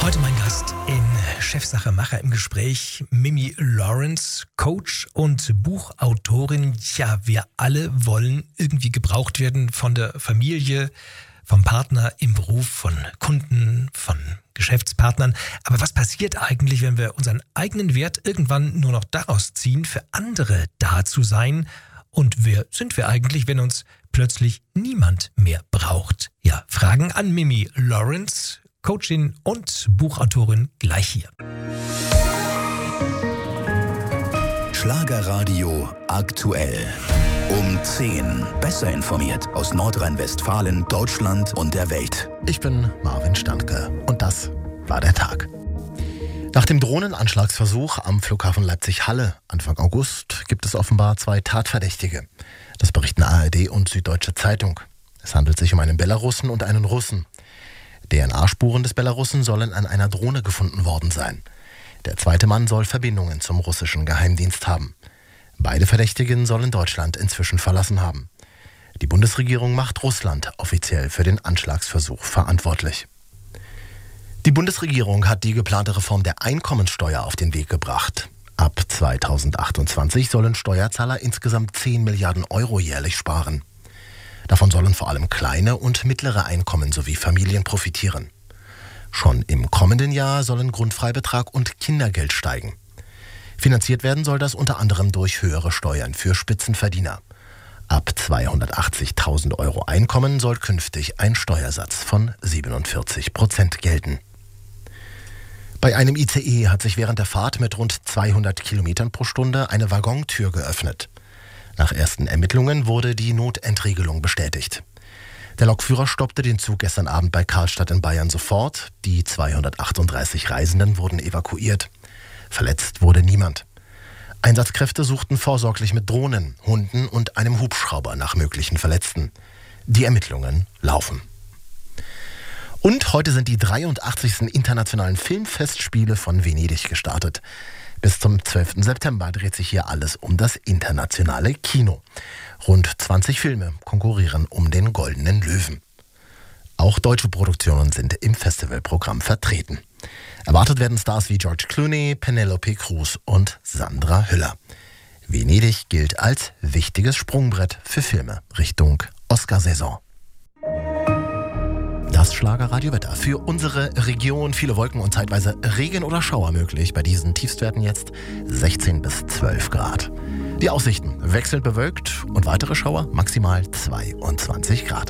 Heute mein Gast in Chefsache Macher im Gespräch, Mimi Lawrence, Coach und Buchautorin. Ja, wir alle wollen irgendwie gebraucht werden von der Familie, vom Partner, im Beruf, von Kunden, von Geschäftspartnern. Aber was passiert eigentlich, wenn wir unseren eigenen Wert irgendwann nur noch daraus ziehen, für andere da zu sein? Und wer sind wir eigentlich, wenn uns plötzlich niemand mehr braucht? Ja, Fragen an Mimi Lawrence, Coachin und Buchautorin, gleich hier. Schlagerradio aktuell. Um 10. Besser informiert aus Nordrhein-Westfalen, Deutschland und der Welt. Ich bin Marvin Standke und das war der Tag. Nach dem Drohnenanschlagsversuch am Flughafen Leipzig-Halle Anfang August gibt es offenbar 2 Tatverdächtige. Das berichten ARD und Süddeutsche Zeitung. Es handelt sich um einen Belarussen und einen Russen. DNA-Spuren des Belarussen sollen an einer Drohne gefunden worden sein. Der zweite Mann soll Verbindungen zum russischen Geheimdienst haben. Beide Verdächtigen sollen Deutschland inzwischen verlassen haben. Die Bundesregierung macht Russland offiziell für den Anschlagsversuch verantwortlich. Die Bundesregierung hat die geplante Reform der Einkommensteuer auf den Weg gebracht. Ab 2028 sollen Steuerzahler insgesamt 10 Milliarden Euro jährlich sparen. Davon sollen vor allem kleine und mittlere Einkommen sowie Familien profitieren. Schon im kommenden Jahr sollen Grundfreibetrag und Kindergeld steigen. Finanziert werden soll das unter anderem durch höhere Steuern für Spitzenverdiener. Ab 280.000 Euro Einkommen soll künftig ein Steuersatz von 47% gelten. Bei einem ICE hat sich während der Fahrt mit rund 200 Kilometern pro Stunde eine Waggontür geöffnet. Nach ersten Ermittlungen wurde die Notentriegelung bestätigt. Der Lokführer stoppte den Zug gestern Abend bei Karlstadt in Bayern sofort. Die 238 Reisenden wurden evakuiert. Verletzt wurde niemand. Einsatzkräfte suchten vorsorglich mit Drohnen, Hunden und einem Hubschrauber nach möglichen Verletzten. Die Ermittlungen laufen. Und heute sind die 83. Internationalen Filmfestspiele von Venedig gestartet. Bis zum 12. September dreht sich hier alles um das internationale Kino. Rund 20 Filme konkurrieren um den Goldenen Löwen. Auch deutsche Produktionen sind im Festivalprogramm vertreten. Erwartet werden Stars wie George Clooney, Penelope Cruz und Sandra Hüller. Venedig gilt als wichtiges Sprungbrett für Filme Richtung Oscarsaison. Das Schlagerradiowetter für unsere Region. Viele Wolken und zeitweise Regen oder Schauer möglich. Bei diesen Tiefstwerten jetzt 16 bis 12 Grad. Die Aussichten wechselnd bewölkt und weitere Schauer maximal 22 Grad.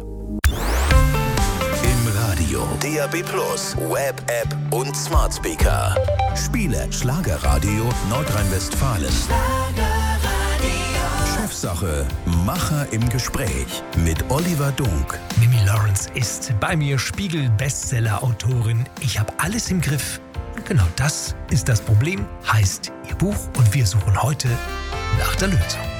Im Radio, DAB+, Web-App und Smart Speaker. Spiele Schlagerradio Nordrhein-Westfalen. Chefsache Macher im Gespräch mit Oliver Dunk. Mimi Lawrence ist bei mir, Spiegel-Bestseller-Autorin. Ich habe alles im Griff. Und genau das ist das Problem, heißt ihr Buch. Und wir suchen heute nach der Lösung.